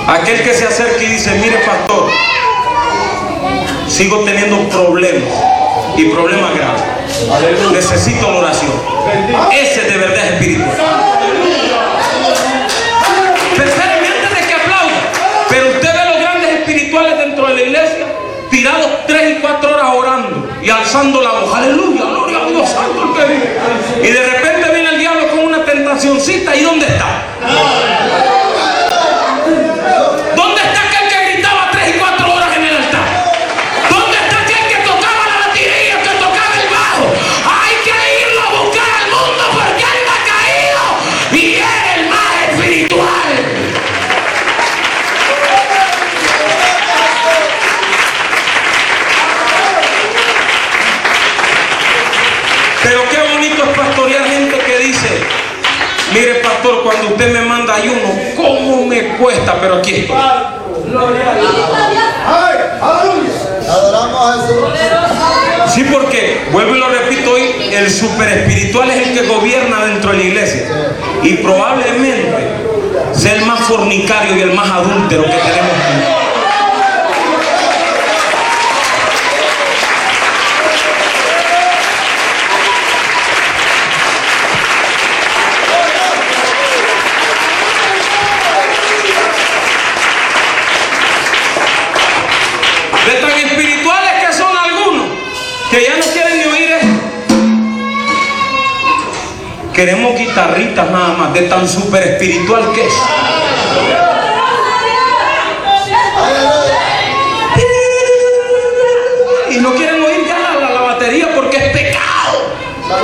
Aquel que se acerca y dice: mire, pastor, sigo teniendo problemas y problemas graves. Necesito la oración. Ese de verdad es espiritual. Sinceramente, de que aplauda. Pero usted ve los grandes espirituales dentro de la iglesia, tirados 3 y 4 horas orando y alzando la voz. Aleluya, gloria a Dios santo el que vive. Y de repente viene el diablo con una tentacioncita. ¿Y dónde está? ¿Dónde está aquel que gritaba 3 y 4 horas en el altar? ¿Dónde está aquel que tocaba la batería, que tocaba el bajo? Hay que irlo a buscar al mundo porque él ha caído y es el más espiritual. Pero qué bonito es pastorear gente que dice: mire, pastor, cuando usted me manda ayuno, ¿cómo me cuesta? Pero aquí estoy. Adoramos a Jesús. Sí, porque, vuelvo y lo repito hoy, el super espiritual es el que gobierna dentro de la iglesia. Y probablemente sea el más fornicario y el más adúltero que tenemos aquí. De tan espirituales que son algunos, que ya no quieren ni oír eso. Queremos guitarritas nada más, de tan super espiritual que es. Y no quieren oír ya la batería porque es pecado.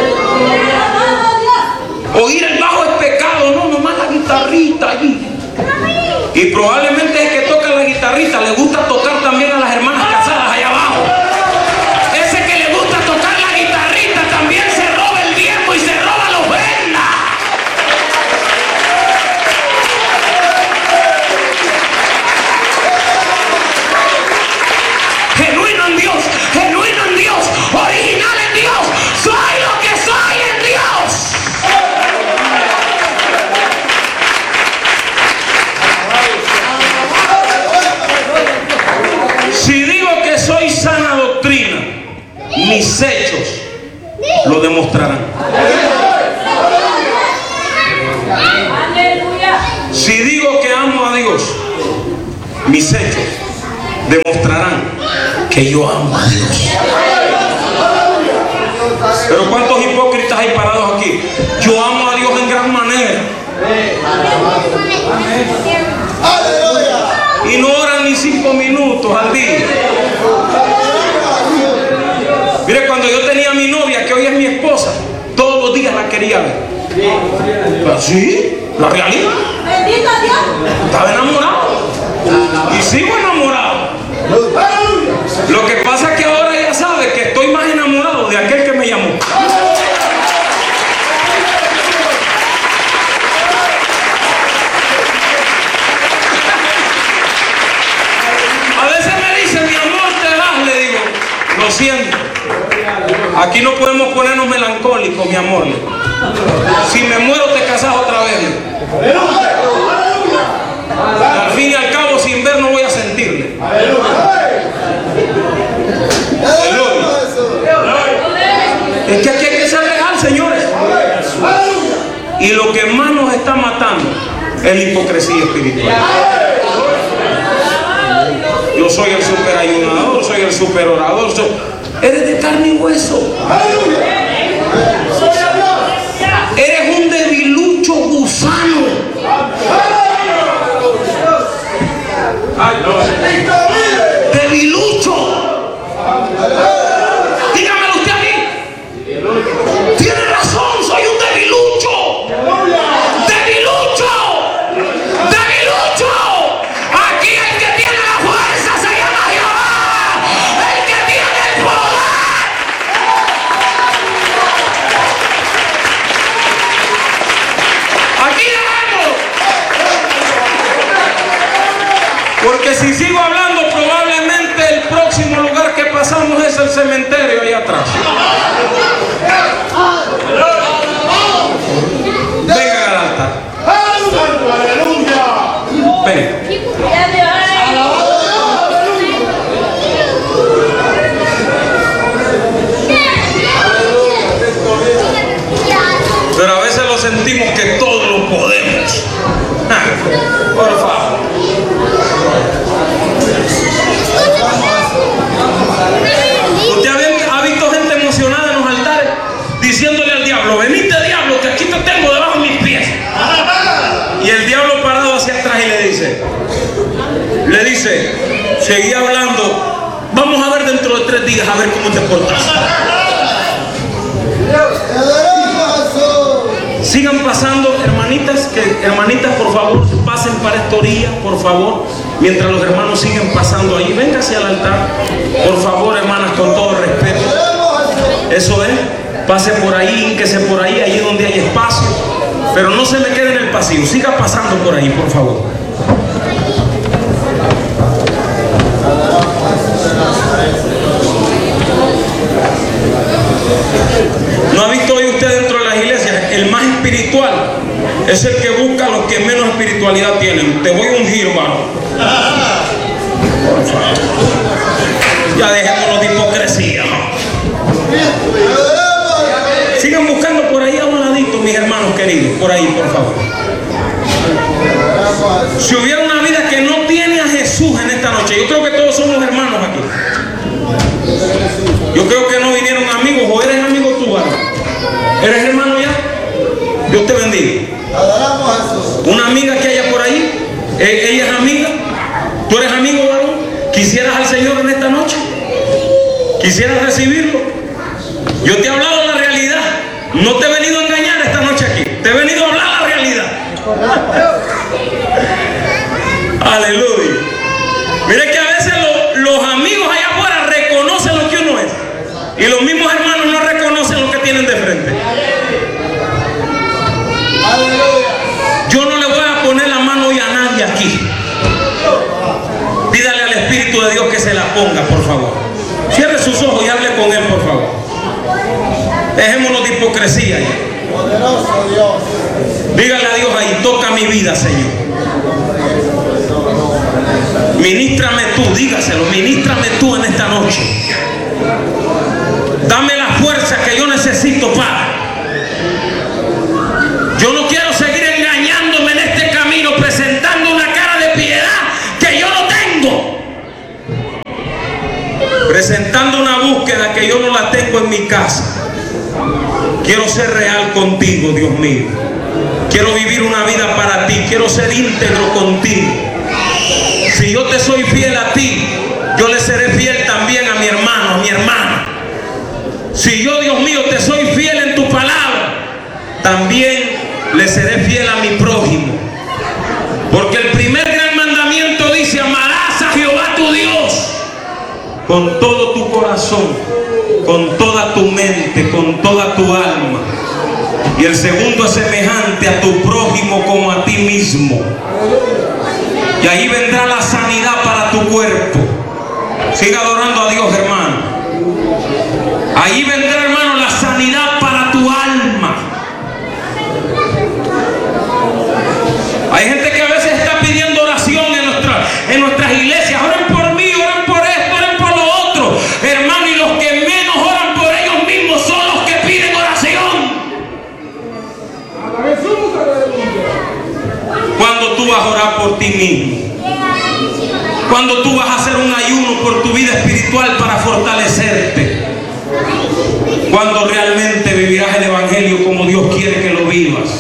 Oír el bajo es pecado, no, nomás la guitarrita allí. Y probablemente es que toca la guitarrita, le gusta tocar también a las hermanas casadas allá abajo. Ese que le gusta tocar la guitarrita también se roba el diezmo y se roba la ofrenda. Genuino en Dios, original en Dios. Soy lo que soy en Dios. Si digo que soy sana doctrina, mis hechos lo demostrarán. Si digo que amo a Dios, mis hechos demostrarán que yo amo a Dios. Pero ¿cuántos hipócritas hay parados aquí? Yo amo a Dios en gran manera. Y no oran ni 5 minutos al día. Mire, cuando yo tenía a mi novia, que hoy es mi esposa, todos los días la quería ver. ¿Sí? ¿La realidad? Estaba enamorado. Y sigo enamorado. Lo que pasa es que ahora ella sabe que estoy más enamorado de aquel que me llamó. Lo siento, aquí no podemos ponernos melancólicos, mi amor. Si me muero te casas otra vez. Al fin y al cabo, sin ver no voy a sentirle. Es que aquí hay que ser real, señores. Y lo que más nos está matando es la hipocresía espiritual. Yo soy el super ayunador, soy el super orador. Eres de carne y hueso. Eres un debilucho gusano. Debilucho. Dígamelo usted a mí. Tiene razón, soy un debilucho. Debilucho. Debilucho. Aquí el que tiene la fuerza se llama Jehová. El que tiene el poder. Aquí dejamos. Porque si sigo hablando, probablemente el próximo lugar que pasamos es el cementerio allá atrás. Vengan al altar. Ven. Seguí hablando. Vamos a ver dentro de 3 días a ver cómo te portas. Sigan pasando, hermanitas, hermanitas, por favor, pasen para esta orilla, por favor, mientras los hermanos siguen pasando ahí. Venga hacia el altar, por favor, hermanas, con todo respeto. Eso es, pase por ahí, ínquese por ahí, ahí donde hay espacio, pero no se me quede en el pasillo, siga pasando por ahí, por favor. ¿No ha visto hoy usted dentro de las iglesias? El más espiritual es el que busca a los que menos espiritualidad tienen. Te voy a ungir, varón. Ya dejémonos de hipocresía. Sigan buscando por ahí a un ladito, mis hermanos queridos. Por ahí, por favor. Si hubiera una vida que no tiene a Jesús en esta noche, yo creo que todos somos hermanos aquí. Yo creo que no vinieron amigos, o eres amigo tú, varón. ¿Eres hermano ya? Dios te bendiga. Una amiga que haya por ahí, ella es amiga. ¿Tú eres amigo, varón? ¿Quisieras al Señor en esta noche? ¿Quisieras recibirlo? Yo te he hablado la realidad. No te he venido a engañar esta noche aquí. Te he venido a hablar la realidad. Aleluya. Mire que a veces los amigos allá afuera reconocen lo que uno es, y los mismos hermanos no reconocen lo que tienen de frente. Yo no le voy a poner la mano hoy a nadie aquí. Pídale al Espíritu de Dios que se la ponga, por favor. Cierre sus ojos y hable con Él, por favor. Dejémonos de hipocresía ya. Dígale a Dios ahí: toca mi vida, Señor. Ministrame tú, dígaselo, ministrame tú en esta noche. Dame la fuerza que yo necesito, Padre. Yo no quiero seguir engañándome en este camino, presentando una cara de piedad que yo no tengo, presentando una búsqueda que yo no la tengo en mi casa. Quiero ser real contigo, Dios mío. Quiero vivir una vida para ti. Quiero ser íntegro contigo. Si yo te soy fiel a ti, yo le seré fiel también a mi hermano, a mi hermana. Si yo, Dios mío, te soy fiel en tu palabra, también le seré fiel a mi prójimo. Porque el primer gran mandamiento dice: amarás a Jehová tu Dios con todo tu corazón, con toda tu mente, con toda tu alma. Y el segundo es semejante a tu prójimo como a ti mismo. Y ahí vendrá la sanidad para tu cuerpo. Siga adorando a Dios, hermano. Ahí vendrá, hermano, la sanidad para tu alma. Hay gente que a veces está pidiendo oración en nuestras iglesias. Oren por mí, oren por esto, oren por lo otro. Hermano, y los que menos oran por ellos mismos son los que piden oración. Cuando tú vas a orar por ti mismo, cuando tú vas a hacer un ayuno por tu vida espiritual para fortalecerte, cuando realmente vivirás el evangelio como Dios quiere que lo vivas.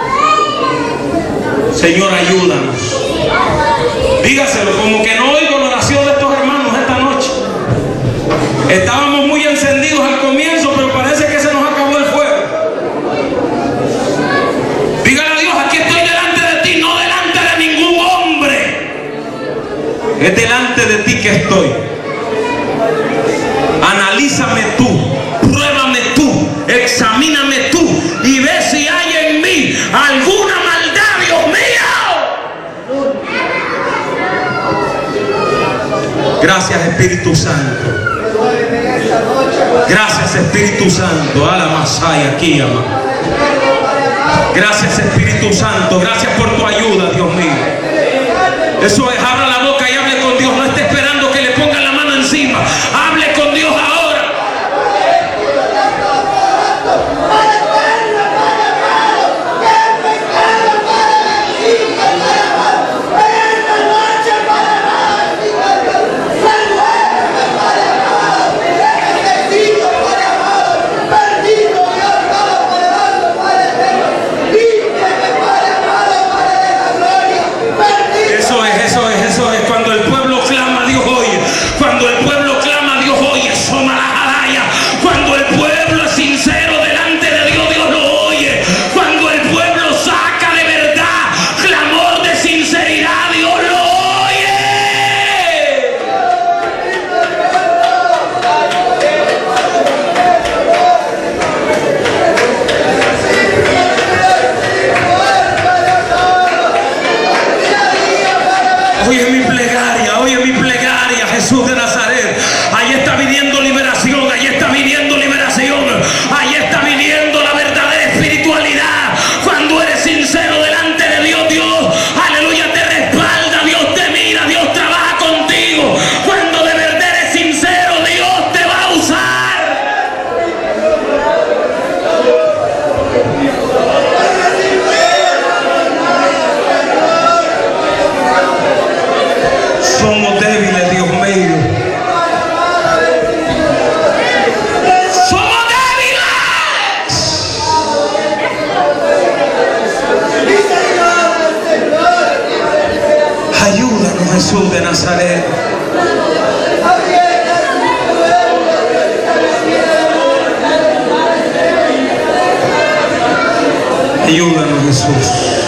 Señor, ayúdanos. Dígaselo, como que no oigo la oración de estos hermanos esta noche. Estábamos muy encendidos al comienzo, pero parece que se nos acabó el fuego. Dígale a Dios: aquí estoy delante de ti, no delante de ningún hombre. Es delante de ti que estoy. Analízame tú, pruébame tú, examíname tú y ve si hay en mí alguna maldad, Dios mío. Gracias, Espíritu Santo. Gracias, Espíritu Santo. A la Masaya aquí, ama. Gracias, Espíritu Santo. Gracias por tu ayuda, Dios mío. Eso es, abra la boca y hable con Dios. No esté esperando que le pongan la mano encima. Hable con Dios ahora. Eso es, eso es, eso Jesús de Nazaret. Ahí está viniendo liberación, ahí está viniendo liberación, ahí está viniendo la verdadera espiritualidad. Cuando eres sincero delante de Dios, Dios, aleluya, te respalda, Dios te mira, Dios trabaja contigo. Cuando de verdad eres sincero, Dios te va a usar. Somos débiles, Dios mío. Somos débiles. Ayúdanos, Jesús de Nazaret. Ayúdanos, Jesús.